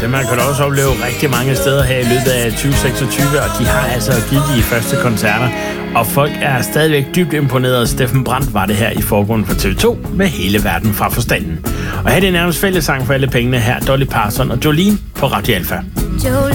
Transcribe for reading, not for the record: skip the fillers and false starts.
Det man kan da også opleve rigtig mange steder her i løbet af 2026, og de har altså givet de første koncerter. Og folk er stadigvæk dybt imponeret. Steffen Brandt var det her i forgrunden for TV2 med Hele Verden fra Forstanden. Og her er det nærmest fællessang for alle pengene her, Dolly Parton og Jolene på Radio Alpha.